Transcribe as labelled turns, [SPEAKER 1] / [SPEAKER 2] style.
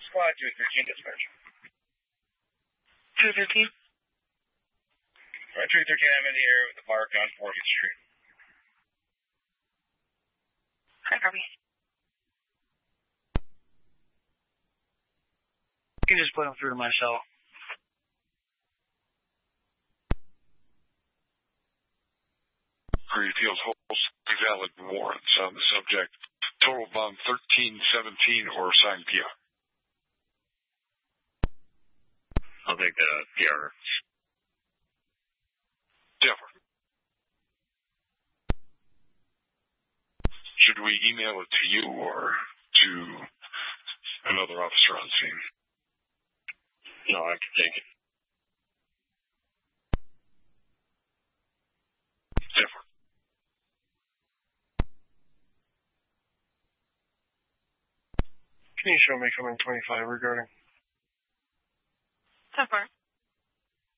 [SPEAKER 1] Squad 213 dispatch.
[SPEAKER 2] 213?
[SPEAKER 1] 213, I'm in the air with the park on 40th Street.
[SPEAKER 2] Hi, Harvey. You can just put them through to my cell.
[SPEAKER 3] Green Fields holds valid warrants on the subject. Total bond 1317 or signed PR.
[SPEAKER 4] I'll take the PR.
[SPEAKER 3] Denver. Should we email it to you or to another officer on scene?
[SPEAKER 4] No, I can take it.
[SPEAKER 3] Denver.
[SPEAKER 5] Can you show me coming 25 regarding?
[SPEAKER 2] 10-4.